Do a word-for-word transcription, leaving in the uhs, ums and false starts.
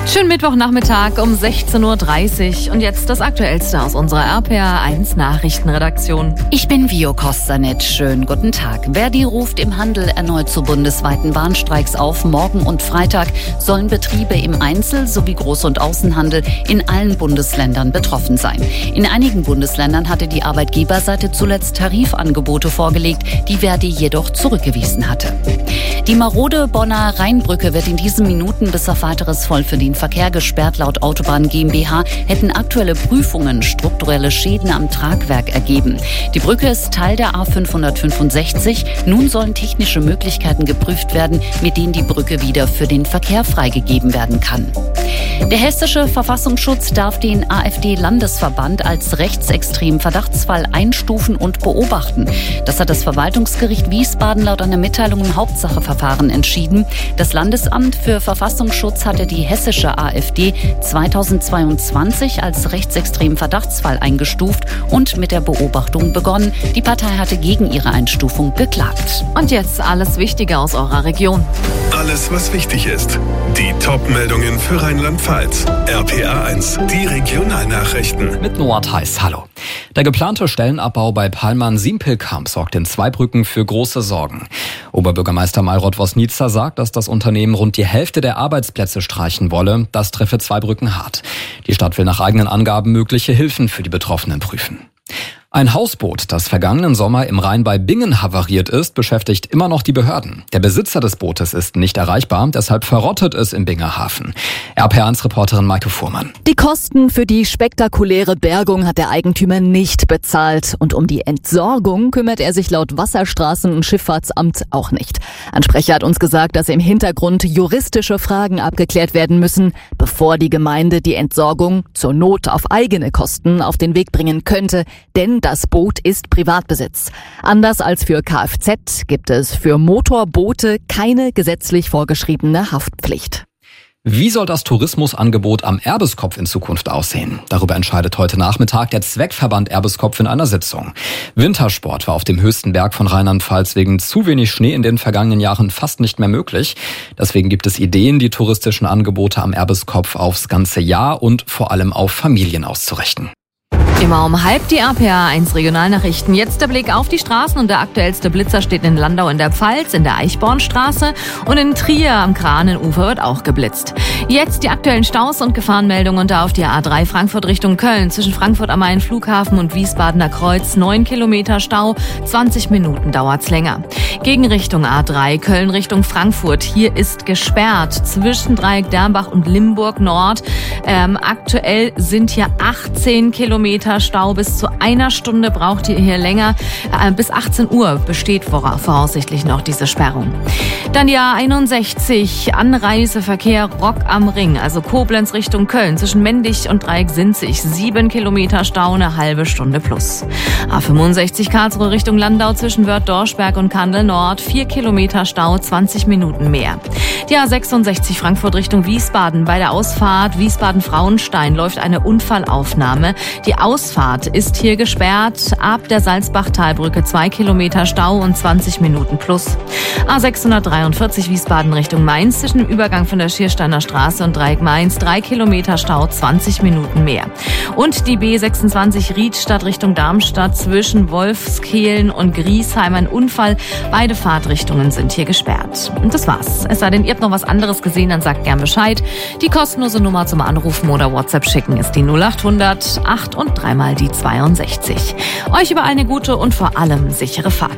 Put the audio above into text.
Schönen Mittwochnachmittag um sechzehn Uhr dreißig und jetzt das Aktuellste aus unserer R P R eins Nachrichtenredaktion. Ich bin Vio Kostanet. Schönen guten Tag. Verdi ruft im Handel erneut zu bundesweiten Warnstreiks auf. Morgen und Freitag sollen Betriebe im Einzel- sowie Groß- und Außenhandel in allen Bundesländern betroffen sein. In einigen Bundesländern hatte die Arbeitgeberseite zuletzt Tarifangebote vorgelegt, die Verdi jedoch zurückgewiesen hatte. Die marode Bonner Rheinbrücke wird in diesen Minuten bis auf weiteres voll für den Verkehr gesperrt. Laut Autobahn GmbH hätten aktuelle Prüfungen strukturelle Schäden am Tragwerk ergeben. Die Brücke ist Teil der A fünfhundertfünfundsechzig. Nun sollen technische Möglichkeiten geprüft werden, mit denen die Brücke wieder für den Verkehr freigegeben werden kann. Der hessische Verfassungsschutz darf den AfD-Landesverband als rechtsextremen Verdachtsfall einstufen und beobachten. Das hat das Verwaltungsgericht Wiesbaden laut einer Mitteilung im Hauptsacheverfahren entschieden. Das Landesamt für Verfassungsschutz hatte die hessische AfD zweitausendzweiundzwanzig als rechtsextremen Verdachtsfall eingestuft und mit der Beobachtung begonnen. Die Partei hatte gegen ihre Einstufung geklagt. Und jetzt alles Wichtige aus eurer Region. Alles, was wichtig ist. Die Top-Meldungen für Rheinland-Pfalz. R P R eins, die Regionalnachrichten. Mit Noah Theis, hallo. Der geplante Stellenabbau bei Pallmann-Simpelkamp sorgt in Zweibrücken für große Sorgen. Oberbürgermeister Malrod Wosnica sagt, dass das Unternehmen rund die Hälfte der Arbeitsplätze streichen wolle. Das treffe Zweibrücken hart. Die Stadt will nach eigenen Angaben mögliche Hilfen für die Betroffenen prüfen. Ein Hausboot, das vergangenen Sommer im Rhein bei Bingen havariert ist, beschäftigt immer noch die Behörden. Der Besitzer des Bootes ist nicht erreichbar, deshalb verrottet es im Binger Hafen. R P R eins Reporterin Maike Fuhrmann. Die Kosten für die spektakuläre Bergung hat der Eigentümer nicht bezahlt. Und um die Entsorgung kümmert er sich laut Wasserstraßen- und Schifffahrtsamt auch nicht. Ein Sprecher hat uns gesagt, dass im Hintergrund juristische Fragen abgeklärt werden müssen, bevor die Gemeinde die Entsorgung zur Not auf eigene Kosten auf den Weg bringen könnte. Denn das Boot ist Privatbesitz. Anders als für Kfz gibt es für Motorboote keine gesetzlich vorgeschriebene Haftpflicht. Wie soll das Tourismusangebot am Erbeskopf in Zukunft aussehen? Darüber entscheidet heute Nachmittag der Zweckverband Erbeskopf in einer Sitzung. Wintersport war auf dem höchsten Berg von Rheinland-Pfalz wegen zu wenig Schnee in den vergangenen Jahren fast nicht mehr möglich. Deswegen gibt es Ideen, die touristischen Angebote am Erbeskopf aufs ganze Jahr und vor allem auf Familien auszurichten. Immer um halb die R P R eins Regionalnachrichten. Jetzt der Blick auf die Straßen und der aktuellste Blitzer steht in Landau in der Pfalz, in der Eichbornstraße und in Trier am Kranenufer wird auch geblitzt. Jetzt die aktuellen Staus und Gefahrenmeldungen und da auf die A drei Frankfurt Richtung Köln zwischen Frankfurt am Main Flughafen und Wiesbadener Kreuz neun Kilometer Stau, zwanzig Minuten dauert's länger. Gegenrichtung A drei Köln Richtung Frankfurt. Hier ist gesperrt zwischen Dreieck Dernbach und Limburg Nord. Ähm, aktuell sind hier achtzehn Kilometer Stau. Bis zu einer Stunde braucht ihr hier länger. Äh, bis achtzehn Uhr besteht vora, voraussichtlich noch diese Sperrung. Dann die A einundsechzig, Anreiseverkehr Rock am Ring, also Koblenz Richtung Köln, zwischen Mendig und Dreieck Sinzig, sieben Kilometer Stau, eine halbe Stunde plus. A fünfundsechzig Karlsruhe Richtung Landau zwischen Wörth-Dorschberg und Kandel Nord, vier Kilometer Stau, zwanzig Minuten mehr. Die A sechsundsechzig Frankfurt Richtung Wiesbaden, bei der Ausfahrt Wiesbaden-Frauenstein läuft eine Unfallaufnahme. Die Ausfahrt ist hier gesperrt, ab der Salzbachtalbrücke zwei Kilometer Stau und zwanzig Minuten plus. A sechshundertdreiundvierzig Wiesbaden Richtung Mainz zwischen dem Übergang von der Schiersteiner Straße und Dreieck Mainz, drei Kilometer Stau, zwanzig Minuten mehr. Und die B sechsundzwanzig Riedstadt Richtung Darmstadt zwischen Wolfskehlen und Griesheim ein Unfall. Beide Fahrtrichtungen sind hier gesperrt. Und das war's. Es sei denn, ihr habt noch was anderes gesehen, dann sagt gern Bescheid. Die kostenlose Nummer zum Anrufen oder WhatsApp schicken ist die null achthundert acht und dreimal die zweiundsechzig. Euch über eine gute und vor allem sichere Fahrt.